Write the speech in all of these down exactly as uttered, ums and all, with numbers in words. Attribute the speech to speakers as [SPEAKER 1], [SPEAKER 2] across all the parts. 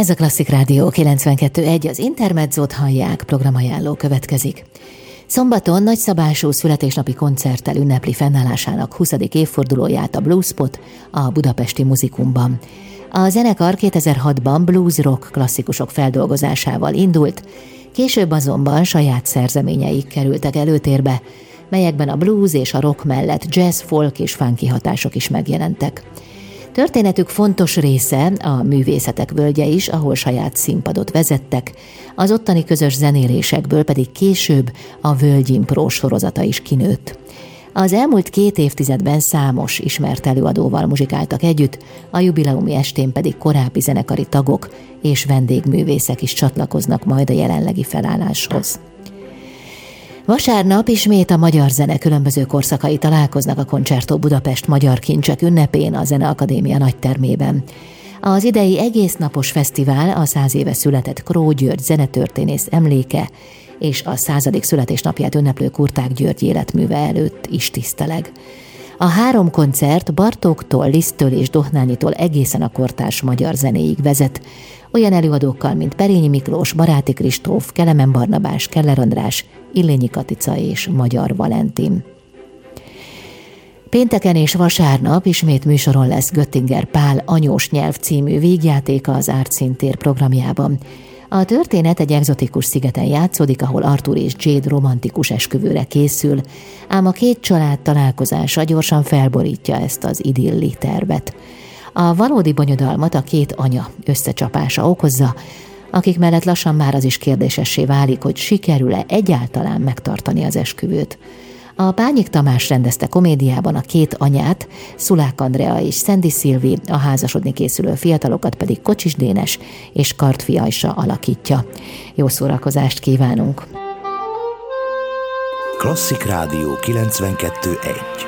[SPEAKER 1] Ez a Klasszik Rádió kilencvenkettő pont egy, az Intermezzót hallják, programajánló következik. Szombaton nagyszabású születésnapi koncerttel ünnepli fennállásának huszadik évfordulóját a Bluespot a Budapesti Muzikumban. A zenekar kétezer-hatban blues rock klasszikusok feldolgozásával indult, később azonban saját szerzeményeik kerültek előtérbe, melyekben a blues és a rock mellett jazz, folk és funky hatások is megjelentek. Történetük fontos része a Művészetek Völgye is, ahol saját színpadot vezettek, az ottani közös zenélésekből pedig később a Völgyimpró sorozata is kinőtt. Az elmúlt két évtizedben számos ismert előadóval muzsikáltak együtt, a jubileumi estén pedig korábbi zenekari tagok és vendégművészek is csatlakoznak majd a jelenlegi felálláshoz. Vasárnap ismét a magyar zene különböző korszakai találkoznak a Concerto Budapest Magyar Kincsek ünnepén a Zeneakadémia nagytermében. Az idei egésznapos fesztivál a száz éve született Kró György zenetörténész emléke és a századik születésnapját ünneplő Kurták György életműve előtt is tiszteleg. A három koncert Bartóktól, Liszttől és Dohnányitól egészen a kortárs magyar zenéig vezet, olyan előadókkal, mint Perényi Miklós, Baráti Kristóf, Kelemen Barnabás, Keller András, Illényi Katica és Magyar Valentin. Pénteken és vasárnap ismét műsoron lesz Göttinger Pál Anyós nyelv című vígjátéka az Art Színtér programjában. A történet egy egzotikus szigeten játszódik, ahol Arthur és Jade romantikus esküvőre készül, ám a két család találkozása gyorsan felborítja ezt az idilli tervet. A valódi bonyodalmat a két anya összecsapása okozza, akik mellett lassan már az is kérdésessé válik, hogy sikerül-e egyáltalán megtartani az esküvőt. A Pányik Tamás rendezte komédiában a két anyát, Szulák Andrea és Szendi Szilvi, a házasodni készülő fiatalokat pedig Kocsis Dénes és Kartfi Ajsa alakítja. Jó szórakozást kívánunk!
[SPEAKER 2] Klasszik Rádió kilencvenkettő pont egy.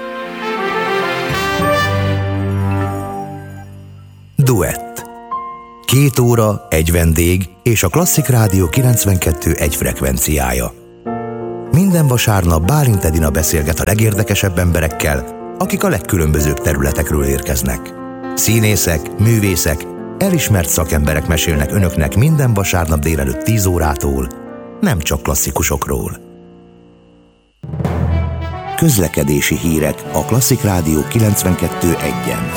[SPEAKER 2] Duett. Két óra, egy vendég és a Klasszik Rádió kilencvenkettő pont egy frekvenciája. Minden vasárnap Bálint Edina beszélget a legérdekesebb emberekkel, akik a legkülönbözőbb területekről érkeznek. Színészek, művészek, elismert szakemberek mesélnek önöknek minden vasárnap délelőtt tíz órától, nem csak klasszikusokról. Közlekedési hírek a Klasszik Rádió kilencvenkettő pont egyen.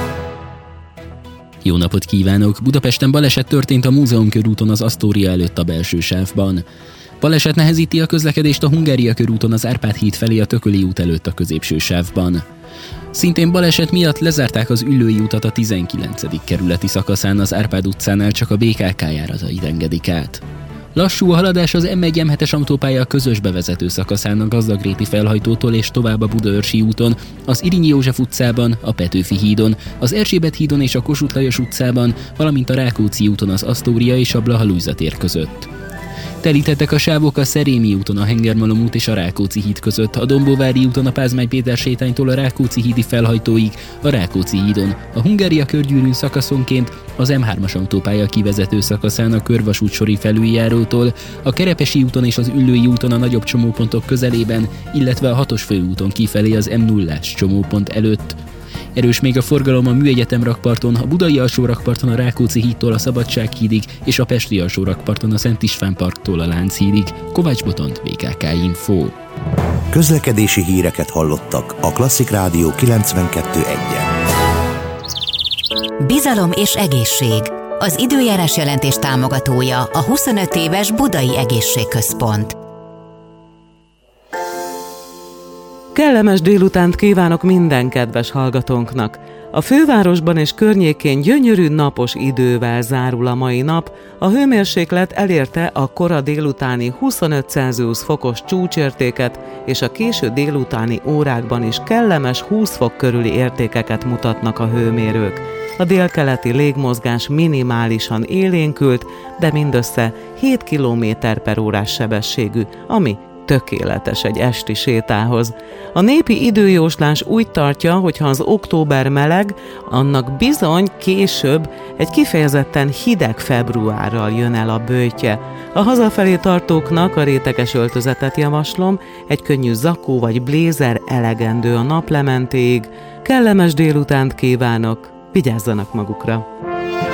[SPEAKER 3] Jó napot kívánok! Budapesten baleset történt a Múzeum körúton az Asztória előtt a belső sávban. Baleset nehezíti a közlekedést a Hungária körúton az Árpád híd felé a Tököli út előtt a középső sávban. Szintén baleset miatt lezárták az Üllői utat a tizenkilencedik kerületi szakaszán, az Árpád utcánál csak a bé ká ká járatait engedik át. Lassú a haladás az em egy em hetes autópálya közös bevezető szakaszán a Gazdagréti felhajtótól és tovább a Budaörsi úton, az Irinyi József utcában, a Petőfi hídon, az Erzsébet hídon és a Kossuth Lajos utcában, valamint a Rákóczi úton az Asztória és a Blaha Lujza tér között. Telítettek a sávok a Szerémi úton a Hengermalom út és a Rákóczi híd között, a Dombóvári úton a Pázmány Péter sétánytól a Rákóczi hídi felhajtóig, a Rákóczi hídon, a Hungária körgyűrűn szakaszonként, az em hármas autópálya kivezető szakaszán a Körvasút sori felüljárótól, a Kerepesi úton és az Üllői úton a nagyobb csomópontok közelében, illetve a hatos főúton kifelé az em nullás csomópont előtt. Erős még a forgalom a Műegyetem rakparton, a Budai alsó rakparton a Rákóczi hídtól a Szabadsághídig és a Pesti alsó rakparton a Szent István parktól a Lánchídig. Kovács Botont, vé ká ká Info.
[SPEAKER 2] Közlekedési híreket hallottak a Klasszik Rádió kilencvenkettő pont egyen.
[SPEAKER 4] Bizalom és egészség. Az időjárás jelentés támogatója a huszonöt éves Budai Egészségközpont.
[SPEAKER 5] Kellemes délutánt kívánok minden kedves hallgatónknak! A fővárosban és környékén gyönyörű napos idővel zárul a mai nap, a hőmérséklet elérte a kora délutáni huszonöt Celsius fokos csúcsértéket, és a késő délutáni órákban is kellemes húsz fok körüli értékeket mutatnak a hőmérők. A délkeleti légmozgás minimálisan élénkült, de mindössze hét kilométer per órás sebességű, ami tökéletes egy esti sétához. A népi időjóslás úgy tartja, hogy ha az október meleg, annak bizony később egy kifejezetten hideg februárral jön el a böjtje. A hazafelé tartóknak a réteges öltözetet javaslom, egy könnyű zakó vagy blézer elegendő a naplementéig. Kellemes délutánt kívánok, vigyázzanak magukra!